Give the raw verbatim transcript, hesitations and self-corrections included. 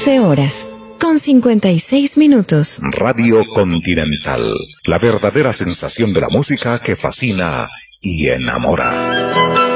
doce horas, con cincuenta y seis minutos. Radio Continental, la verdadera sensación de la música que fascina y enamora.